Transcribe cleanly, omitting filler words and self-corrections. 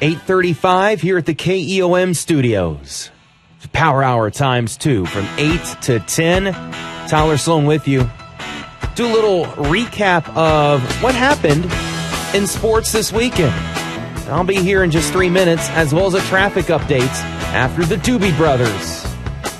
8:35 here at the KEOM studios. Power Hour times 2 from 8 to 10. Tyler Sloan with you. Do a little recap of what happened in sports this weekend. I'll be here in just 3 minutes, as well as a traffic update after the Doobie Brothers.